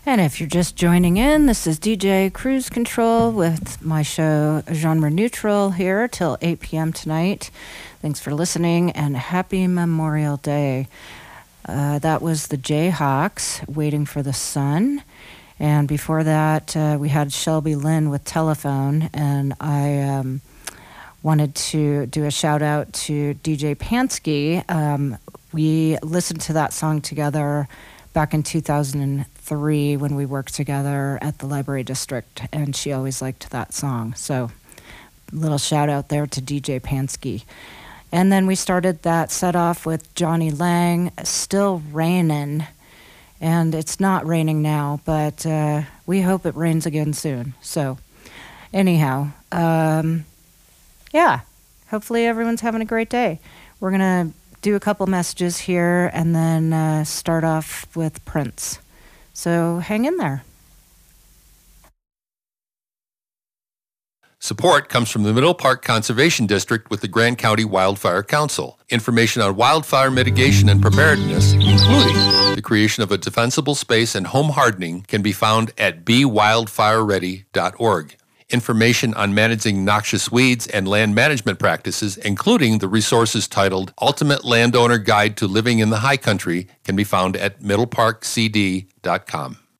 And if you're just joining in, this is DJ Cruise Control with my show Genre Neutral here till 8 p.m. tonight. Thanks for listening and happy Memorial Day. That was the Jayhawks, Waiting for the Sun. And before that, we had Shelby Lynn with Telephone. And I wanted to do a shout out to DJ Pansky. We listened to that song together back in 2003 when we worked together at the Library District, and she always liked that song. So, little shout out there to DJ Pansky. And then we started that set off with Johnny Lang, Still Rainin'. And it's not raining now, but we hope it rains again soon. So, anyhow, yeah, hopefully everyone's having a great day. We're going to do a couple messages here and then start off with Prince. So hang in there. Support comes from the Middle Park Conservation District with the Grand County Wildfire Council. Information on wildfire mitigation and preparedness, including the creation of a defensible space and home hardening, can be found at bewildfireready.org. Information on managing noxious weeds and land management practices, including the resources titled Ultimate Landowner Guide to Living in the High Country, can be found at middleparkcd.com.